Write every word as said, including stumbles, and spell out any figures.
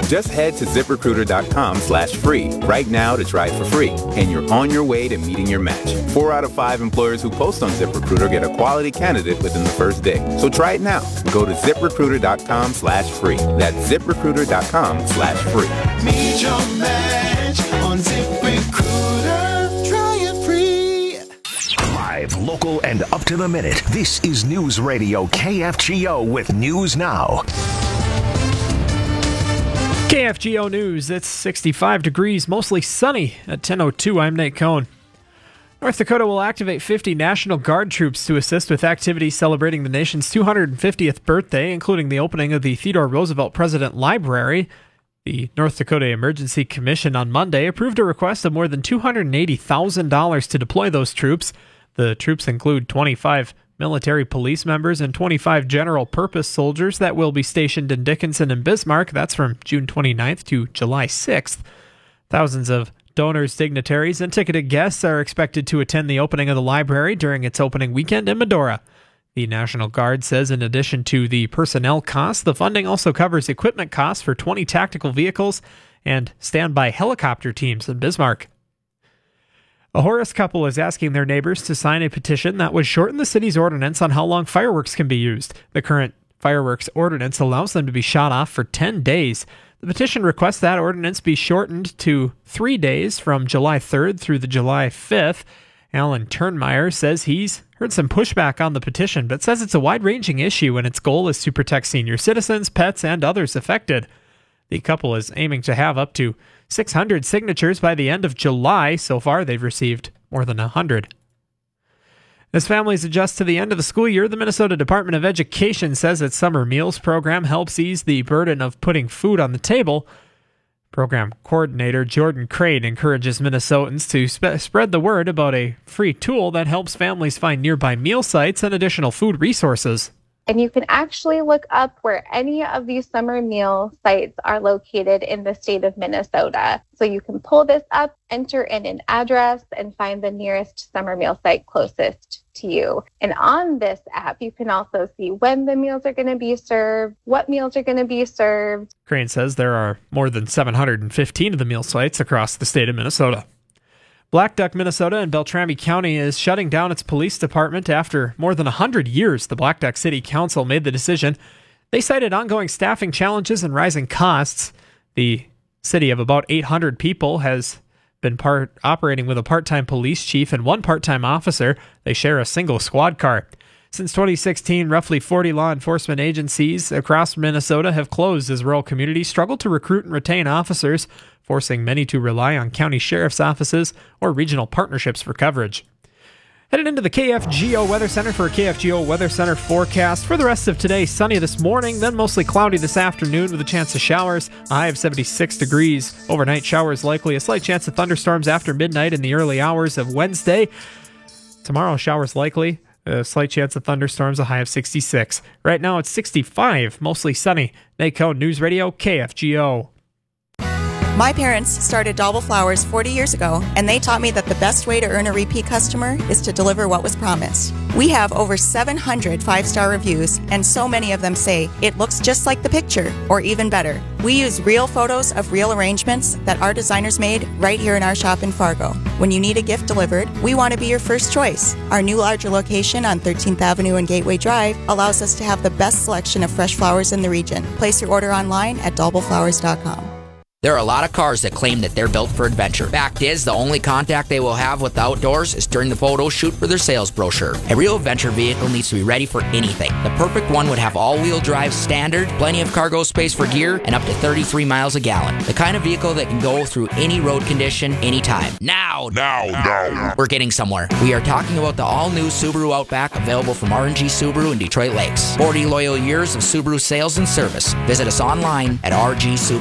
Just head to ZipRecruiter.com slash free right now to try it for free, and you're on your way to meeting your match. Four out of five employers who post on ZipRecruiter get a quality candidate within the first day. So try it now. Go to ZipRecruiter.com slash free. That's ZipRecruiter.com slash free. Meet your match on ZipRecruiter. Try it free. Live, local, and up to the minute. This is News Radio K F G O with News Now. K F G O News, it's sixty-five degrees, mostly sunny at ten oh two. I'm Nate Cohn. North Dakota will activate fifty National Guard troops to assist with activities celebrating the nation's two hundred fiftieth birthday, including the opening of the Theodore Roosevelt President Library. The North Dakota Emergency Commission on Monday approved a request of more than two hundred eighty thousand dollars to deploy those troops. The troops include twenty-five military police members and twenty-five general purpose soldiers that will be stationed in Dickinson and Bismarck. That's from June twenty-ninth to July sixth. Thousands of donors, dignitaries, and ticketed guests are expected to attend the opening of the library during its opening weekend in Medora. The National Guard says in addition to the personnel costs, the funding also covers equipment costs for twenty tactical vehicles and standby helicopter teams in Bismarck. A Horace couple is asking their neighbors to sign a petition that would shorten the city's ordinance on how long fireworks can be used. The current fireworks ordinance allows them to be shot off for ten days. The petition requests that ordinance be shortened to three days from July third through the July fifth. Alan Turnmeyer says he's heard some pushback on the petition, but says it's a wide-ranging issue and its goal is to protect senior citizens, pets, and others affected. The couple is aiming to have up to six hundred signatures by the end of July. So far, they've received more than one hundred. As families adjust to the end of the school year, the Minnesota Department of Education says its summer meals program helps ease the burden of putting food on the table. Program coordinator Jordan Crane encourages Minnesotans to sp- spread the word about a free tool that helps families find nearby meal sites and additional food resources. And you can actually look up where any of these summer meal sites are located in the state of Minnesota. So you can pull this up, enter in an address, and find the nearest summer meal site closest to you. And on this app, you can also see when the meals are going to be served, what meals are going to be served. Crane says there are more than seven hundred fifteen of the meal sites across the state of Minnesota. Black Duck, Minnesota and Beltrami County is shutting down its police department after more than one hundred years. The Black Duck City Council made the decision. They cited ongoing staffing challenges and rising costs. The city of about eight hundred people has been part operating with a part-time police chief and one part-time officer. They share a single squad car. Since twenty sixteen, roughly forty law enforcement agencies across Minnesota have closed as rural communities struggle to recruit and retain officers, forcing many to rely on county sheriff's offices or regional partnerships for coverage. Headed into the K F G O Weather Center for a K F G O Weather Center forecast. For the rest of today, sunny this morning, then mostly cloudy this afternoon with a chance of showers. A high of seventy-six degrees. Overnight showers likely. A slight chance of thunderstorms after midnight in the early hours of Wednesday. Tomorrow, showers likely. A slight chance of thunderstorms, a high of sixty-six. Right now, it's sixty-five, mostly sunny. Nate Cohn, News Radio, K F G O. My parents started Dalble Flowers forty years ago, and they taught me that the best way to earn a repeat customer is to deliver what was promised. We have over seven hundred five-star reviews, and so many of them say, it looks just like the picture, or even better. We use real photos of real arrangements that our designers made right here in our shop in Fargo. When you need a gift delivered, we want to be your first choice. Our new larger location on thirteenth Avenue and Gateway Drive allows us to have the best selection of fresh flowers in the region. Place your order online at dalble flowers dot com. There are a lot of cars that claim that they're built for adventure. Fact is, the only contact they will have with the outdoors is during the photo shoot for their sales brochure. A real adventure vehicle needs to be ready for anything. The perfect one would have all-wheel drive standard, plenty of cargo space for gear, and up to thirty-three miles a gallon. The kind of vehicle that can go through any road condition, anytime. Now! Now! Now! We're getting somewhere. We are talking about the all-new Subaru Outback, available from R and G Subaru in Detroit Lakes. forty loyal years of Subaru sales and service. Visit us online at r g subaru